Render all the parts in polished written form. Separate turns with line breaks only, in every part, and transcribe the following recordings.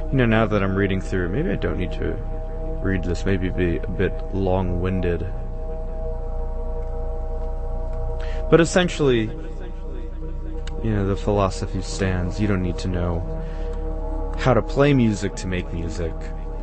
Now that I'm reading through, maybe I don't need to read this, maybe be a bit long-winded. But essentially, the philosophy stands. You don't need to know how to play music to make music.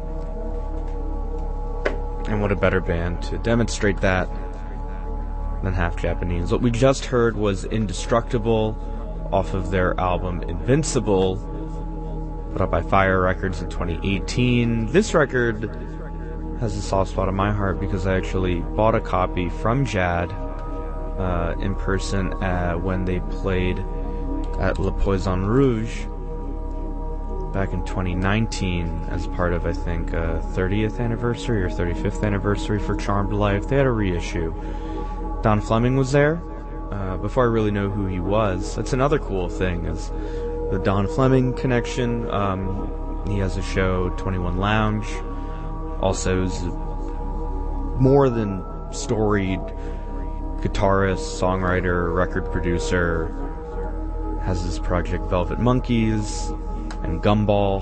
And what a better band to demonstrate that than Half Japanese. What we just heard was Indestructible off of their album Invincible, put out by Fire Records in 2018. This record has a soft spot in my heart because I actually bought a copy from Jad in person when they played at Le Poison Rouge back in 2019 as part of, I think, 30th anniversary or 35th anniversary for Charmed Life. They had a reissue. Don Fleming was there. Before I really know who he was, that's another cool thing, is the Don Fleming connection. He has a show, 21 Lounge. Also is more than storied guitarist, songwriter, record producer. Has his project Velvet Monkeys and Gumball.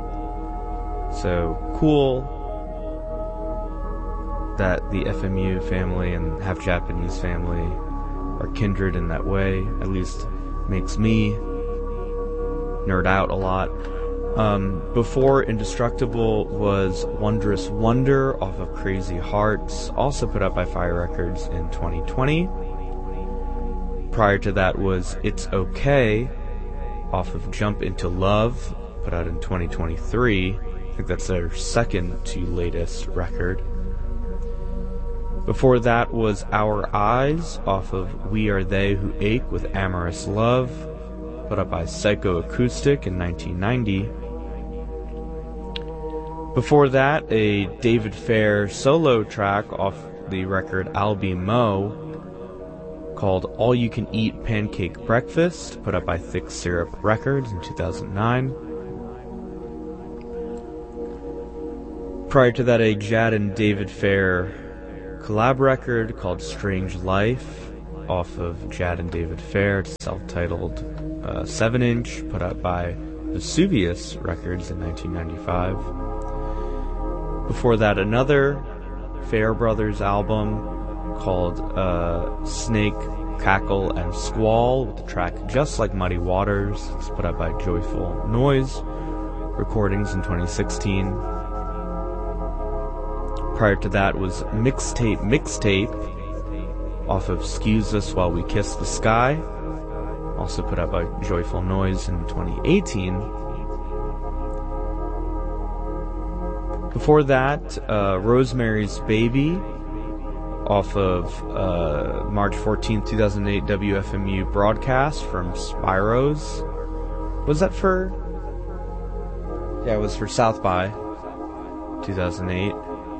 So cool that the FMU family and Half Japanese family are kindred in that way. At least makes me nerd out a lot. Before Indestructible was Wondrous Wonder off of Crazy Hearts, also put out by Fire Records in 2020. Prior to that was It's Okay off of Jump Into Love, put out in 2023. I think that's their second to latest record. Before that was Our Eyes off of We Are They Who Ache with Amorous Love, put up by Psychoacoustic in 1990. Before that, a David Fair solo track off the record I'll Be Mo called All You Can Eat Pancake Breakfast, put up by Thick Syrup Records in 2009. Prior to that, a Jad and David Fair collab record called Strange Life off of Jad and David Fair. It's self-titled 7-inch, put out by Vesuvius Records in 1995. Before that, another Fair Brothers album called Snake, Cackle, and Squall with the track Just Like Muddy Waters. It's put out by Joyful Noise Recordings in 2016. Prior to that was Mixtape off of Excuse Us While We Kiss the Sky, also put out by Joyful Noise in 2018. Before that, Rosemary's Baby off of March 14th, 2008 WFMU broadcast from Spyros. Was that for? Yeah, it was for South by 2008.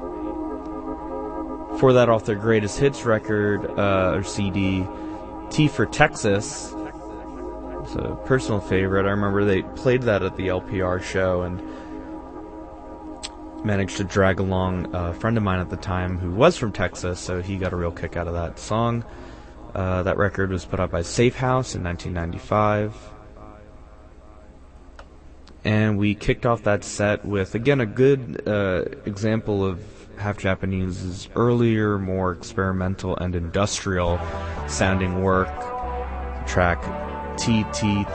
Before that, off their greatest hits record, or CD, T for Texas. It's a personal favorite. I remember they played that at the LPR show and managed to drag along a friend of mine at the time who was from Texas, so he got a real kick out of that song. That record was put out by Safe House in 1995. And we kicked off that set with, again, a good example of Half Japanese's earlier, more experimental and industrial sounding work. Track T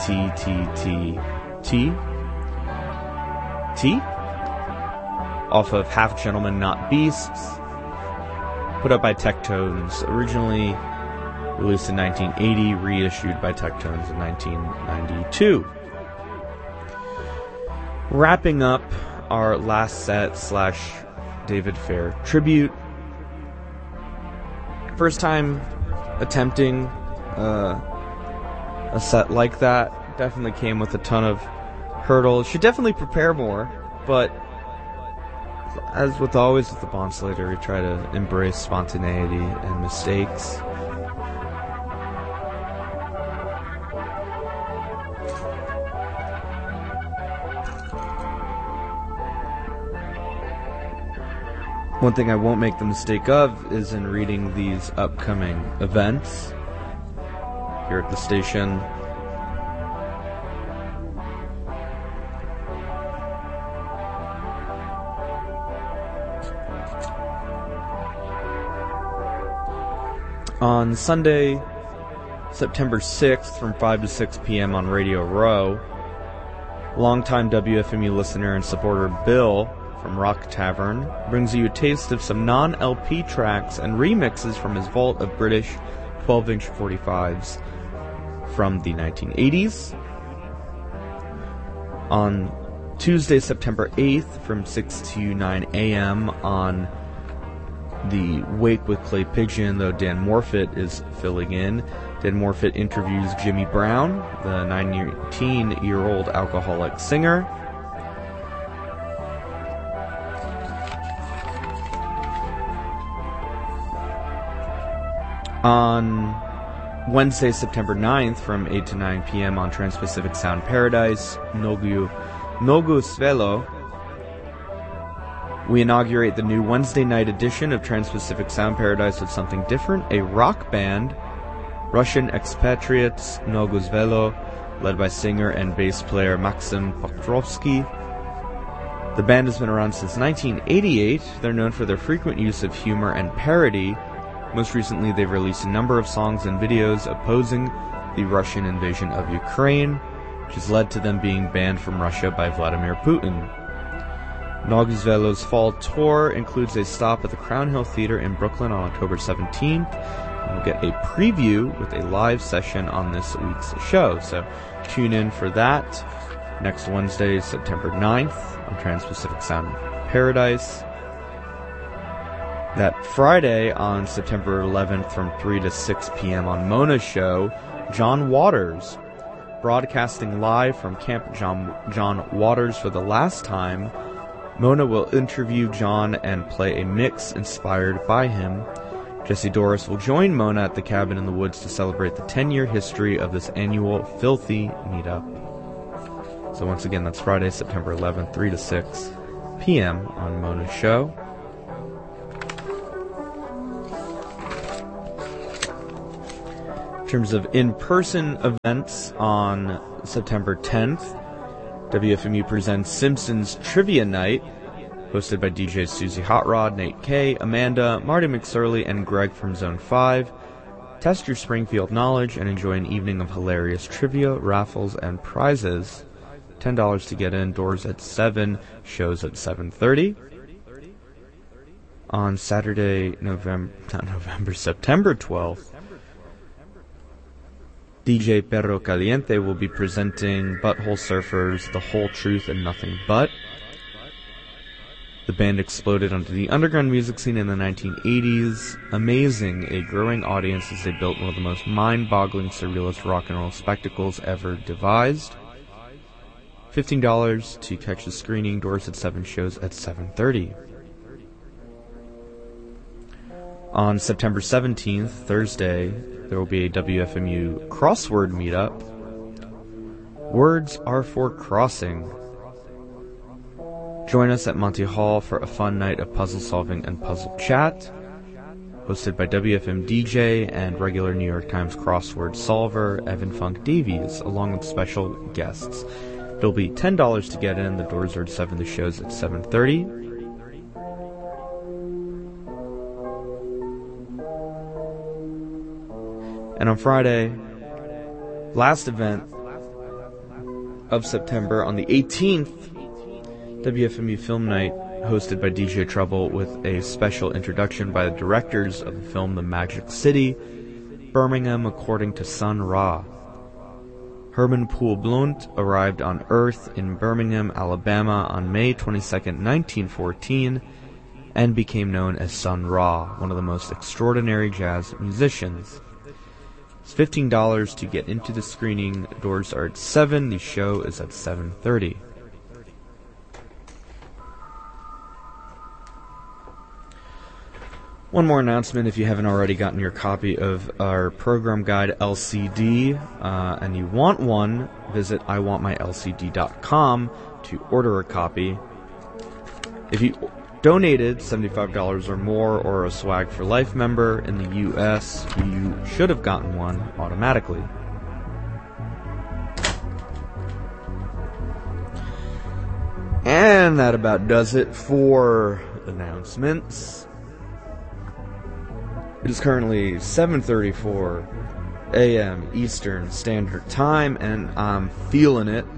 off of Half Gentlemen Not Beasts, put up by Tectones, originally released in 1980, reissued by Tectones in 1992. Wrapping up our last set / David Fair tribute. First time attempting a set like that. Definitely came with a ton of hurdles. Should definitely prepare more, but as with always with the Bond Slater, we try to embrace spontaneity and mistakes. One thing I won't make the mistake of is in reading these upcoming events here at the station. On Sunday, September 6th, from 5 to 6 p.m. on Radio Row, longtime WFMU listener and supporter Bill from Rock Tavern brings you a taste of some non-LP tracks and remixes from his vault of British 12-inch 45s from the 1980s. On Tuesday, September 8th, from 6 to 9 a.m. on the Wake with Clay Pigeon, though Dan Morfitt is filling in. Dan Morfitt interviews Jimmy Brown, the 19-year-old alcoholic singer. On Wednesday, September 9th, from 8 to 9 p.m. on Trans-Pacific Sound Paradise, Nogu Svelo, we inaugurate the new Wednesday night edition of Trans-Pacific Sound Paradise with something different, a rock band, Russian expatriates Nogu Svelo, led by singer and bass player Maxim Pokrovsky. The band has been around since 1988. They're known for their frequent use of humor and parody. Most recently, they've released a number of songs and videos opposing the Russian invasion of Ukraine, which has led to them being banned from Russia by Vladimir Putin. Nogu Svelo's fall tour includes a stop at the Crown Hill Theater in Brooklyn on October 17th. And we'll get a preview with a live session on this week's show, so tune in for that next Wednesday, September 9th on Trans-Pacific Sound Paradise. That Friday on September 11th from 3 to 6 p.m. on Mona's show, John Waters, broadcasting live from Camp John Waters for the last time. Mona will interview John and play a mix inspired by him. Jesse Doris will join Mona at the Cabin in the Woods to celebrate the 10-year history of this annual Filthy meetup. So once again, that's Friday, September 11th, 3 to 6 p.m. on Mona's show. In terms of in-person events, on September 10th, WFMU presents Simpsons Trivia Night, hosted by DJ Susie Hot Rod, Nate K, Amanda, Marty McSorley, and Greg from Zone 5. Test your Springfield knowledge and enjoy an evening of hilarious trivia, raffles, and prizes. $10 to get in, doors at 7, shows at 7:30. On Saturday, September 12th, DJ Perro Caliente will be presenting Butthole Surfers, The Whole Truth and Nothing But. The band exploded onto the underground music scene in the 1980s, amazing a growing audience as they built one of the most mind-boggling surrealist rock and roll spectacles ever devised. $15 to catch the screening, doors at 7, shows at 7:30. On September 17th, Thursday, there will be a WFMU crossword meetup. Words are for crossing. Join us at Monty Hall for a fun night of puzzle solving and puzzle chat, hosted by WFM DJ and regular New York Times crossword solver Evan Funk Davies, along with special guests. It'll be $10 to get in. The doors are at 7. The show's at 7:30. And on Friday, last event of September, on the 18th, WFMU Film Night, hosted by DJ Trouble, with a special introduction by the directors of the film The Magic City, Birmingham According to Sun Ra. Herman Poole Blount arrived on Earth in Birmingham, Alabama on May 22, 1914, and became known as Sun Ra, one of the most extraordinary jazz musicians. It's $15 to get into the screening. Doors are at 7. The show is at 7:30. One more announcement: if you haven't already gotten your copy of our program guide LCD and you want one, visit iwantmylcd.com to order a copy. If you donated $75 or more, or a Swag for Life member in the U.S., you should have gotten one automatically. And that about does it for announcements. It is currently 7:34 a.m. Eastern Standard Time, and I'm feeling it.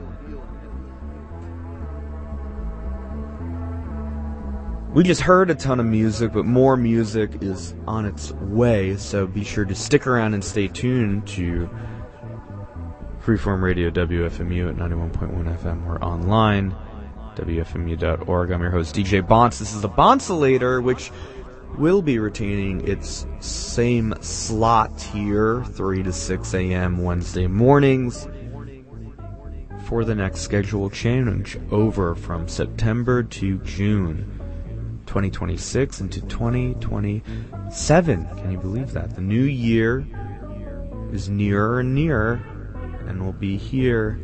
We just heard a ton of music, but more music is on its way, so be sure to stick around and stay tuned to Freeform Radio WFMU at 91.1 FM. We're online, WFMU.org. I'm your host, DJ Bonce. This is the Boncellator, which will be retaining its same slot here, 3 to 6 a.m. Wednesday mornings, for the next schedule change over from September to June 2026 into 2027. Can you believe that? The new year is nearer and nearer, and will be here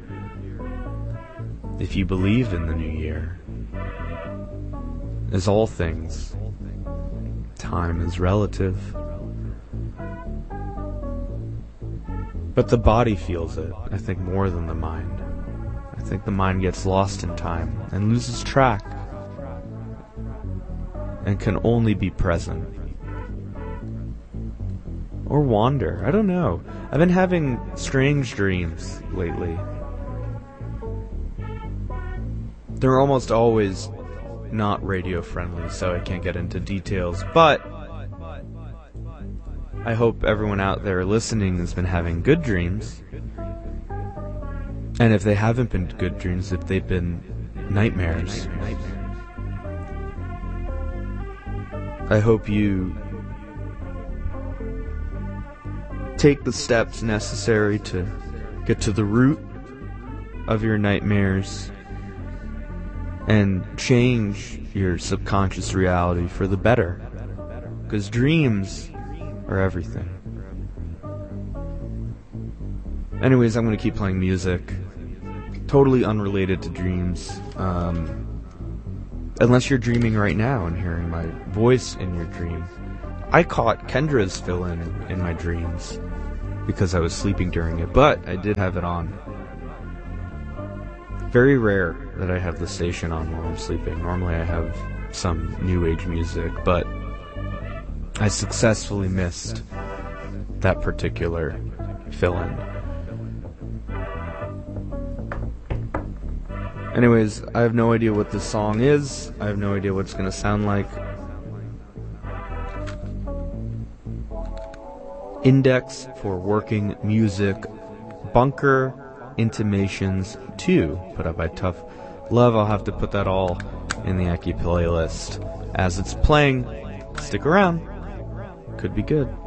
if you believe in the new year. As all things, time is relative. But the body feels it, I think, more than the mind. I think the mind gets lost in time and loses track and can only be present. Or wander. I don't know. I've been having strange dreams lately. They're almost always not radio friendly, so I can't get into details, but I hope everyone out there listening has been having good dreams. And if they haven't been good dreams, if they've been nightmares, I hope you take the steps necessary to get to the root of your nightmares and change your subconscious reality for the better. Because dreams are everything. Anyways, I'm going to keep playing music. Totally unrelated to dreams. Unless you're dreaming right now and hearing my voice in your dream. I caught Kendra's fill-in in my dreams because I was sleeping during it, but I did have it on. Very rare that I have the station on while I'm sleeping. Normally I have some new age music, but I successfully missed that particular fill-in. Anyways, I have no idea what this song is. I have no idea what it's going to sound like. Index for Working Music, Bunker Intimations 2, put up by Tough Love. I'll have to put that all in the Aki playlist as it's playing. Stick around. Could be good.